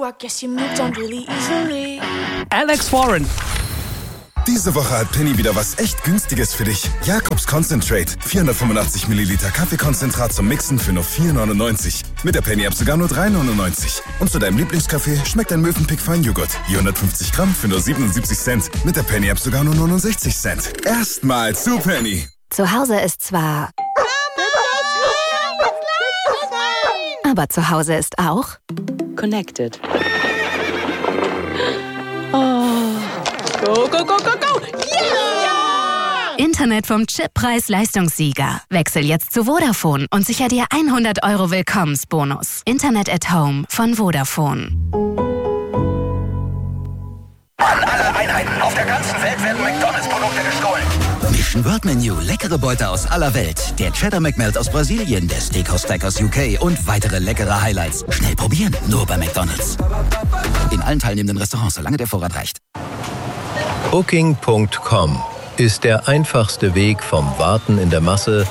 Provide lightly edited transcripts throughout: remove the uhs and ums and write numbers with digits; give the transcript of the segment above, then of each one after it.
I guess you moved on really easily. Alex Warren. Diese Woche hat Penny wieder was echt Günstiges für dich. Jacobs Concentrate. 485 Milliliter Kaffeekonzentrat zum Mixen für nur 4,99. Mit der Penny-App sogar nur 3,99. Und zu deinem Lieblingskaffee schmeckt ein Mövenpick Feinjoghurt. Je 150 Gramm für nur 77 Cent. Mit der Penny-App sogar nur 69 Cent. Erstmal zu Penny. Zu Hause ist zwar... Aber zu Hause ist auch... Connected. Go, go, go, go, go! Yeah! Internet vom Chip-Preis-Leistungssieger. Wechsel jetzt zu Vodafone und sicher dir 100 € Willkommensbonus. Internet at Home von Vodafone. An alle Einheiten auf der ganzen Welt werden McDonalds-Produkte gestohlen. Mission World Menu, leckere Beute aus aller Welt. Der Cheddar McMelt aus Brasilien, der Steakhouse Stack aus UK und weitere leckere Highlights. Schnell probieren, nur bei McDonalds. In allen teilnehmenden Restaurants, solange der Vorrat reicht. Booking.com ist der einfachste Weg vom Warten in der Masse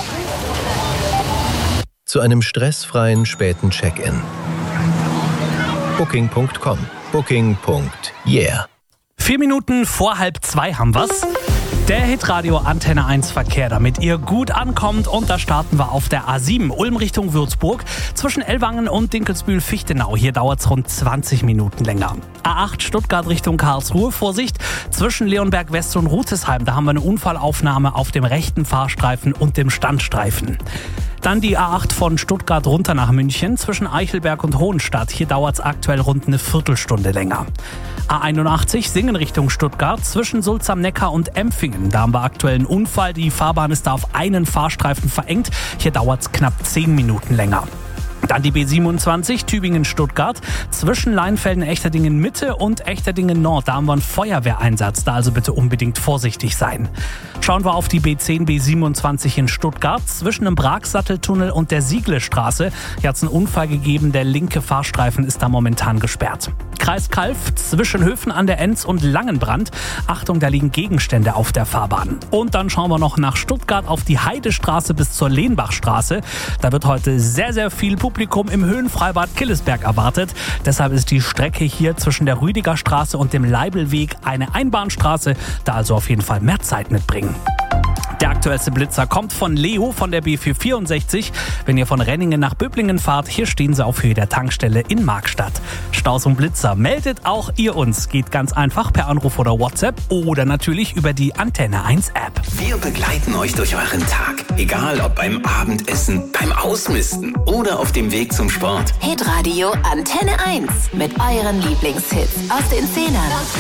zu einem stressfreien späten Check-in. Booking.com. Booking.yeah. 4 Minuten vor 1:30 haben wir's. Der Hitradio Antenne 1 Verkehr, damit ihr gut ankommt. Und da starten wir auf der A7 Ulm Richtung Würzburg. Zwischen Ellwangen und Dinkelsbühl-Fichtenau. Hier dauert es rund 20 Minuten länger. A8 Stuttgart Richtung Karlsruhe. Vorsicht, zwischen Leonberg West und Rutesheim. Da haben wir eine Unfallaufnahme auf dem rechten Fahrstreifen und dem Standstreifen. Dann die A8 von Stuttgart runter nach München zwischen Eichelberg und Hohenstadt. Hier dauert es aktuell rund eine Viertelstunde länger. A81 Singen Richtung Stuttgart zwischen Sulz am Neckar und Empfingen. Da haben wir aktuell einen Unfall. Die Fahrbahn ist da auf einen Fahrstreifen verengt. Hier dauert es knapp 10 Minuten länger. Dann die B27 Tübingen-Stuttgart zwischen Leinfelden-Echterdingen-Mitte und Echterdingen-Nord. Da haben wir einen Feuerwehreinsatz, da also bitte unbedingt vorsichtig sein. Schauen wir auf die B10, B27 in Stuttgart zwischen dem Bragsatteltunnel und der Sieglestraße. Hier hat es einen Unfall gegeben, der linke Fahrstreifen ist da momentan gesperrt. Kreis Calw zwischen Höfen an der Enz und Langenbrand. Achtung, da liegen Gegenstände auf der Fahrbahn. Und dann schauen wir noch nach Stuttgart auf die Heidestraße bis zur Lehnbachstraße. Da wird heute sehr, sehr viel Publikum im Höhenfreibad Killesberg erwartet. Deshalb ist die Strecke hier zwischen der Rüdigerstraße und dem Leibelweg eine Einbahnstraße. Da also auf jeden Fall mehr Zeit mitbringen. Der aktuellste Blitzer kommt von Leo von der B464. Wenn ihr von Renningen nach Böblingen fahrt, hier stehen sie auf Höhe der Tankstelle in Markstadt. Staus und Blitzer meldet auch ihr uns. Geht ganz einfach per Anruf oder WhatsApp oder natürlich über die Antenne 1 App. Wir begleiten euch durch euren Tag. Egal ob beim Abendessen, beim Ausmisten oder auf dem Weg zum Sport. Hitradio Antenne 1 mit euren Lieblingshits aus den 10ern.